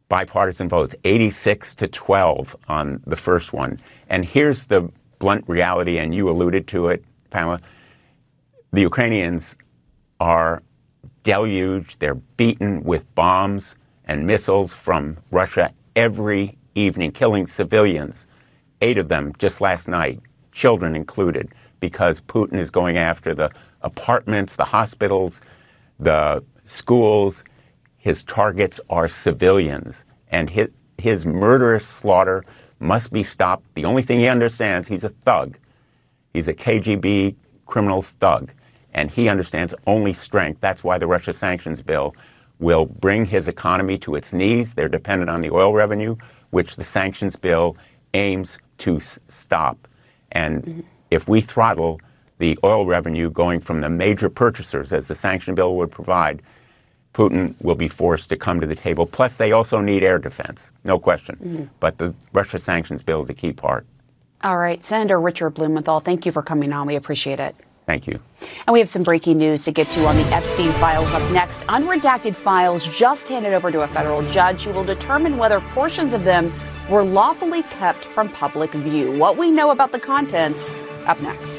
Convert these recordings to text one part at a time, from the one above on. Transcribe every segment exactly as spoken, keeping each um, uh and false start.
bipartisan votes, eighty-six to twelve on the first one. And here's the blunt reality, and you alluded to it, Pamela. The Ukrainians are deluged, they're beaten with bombs and missiles from Russia every evening, killing civilians, eight of them just last night, children included, because Putin is going after the apartments, the hospitals, the schools. His targets are civilians, and his, his murderous slaughter must be stopped. The only thing he understands, he's a thug. He's a K G B criminal thug, and he understands only strength. That's why the Russia sanctions bill will bring his economy to its knees. They're dependent on the oil revenue, which the sanctions bill aims to s- stop. And mm-hmm. if we throttle the oil revenue going from the major purchasers, as the sanction bill would provide, Putin will be forced to come to the table. Plus, they also need air defense, no question. Mm-hmm. But the Russia sanctions bill is a key part. All right. Senator Richard Blumenthal, thank you for coming on. We appreciate it. Thank you. And we have some breaking news to get to on the Epstein files up next. Unredacted files just handed over to a federal judge who will determine whether portions of them were lawfully kept from public view. What we know about the contents, up next.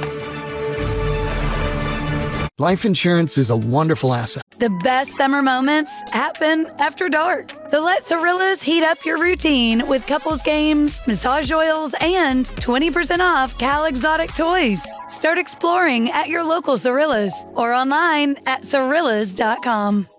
Life insurance is a wonderful asset. The best summer moments happen after dark. So let Cirillas heat up your routine with couples games, massage oils, and twenty percent off Cal Exotic toys. Start exploring at your local Cirillas or online at Cirillas dot com.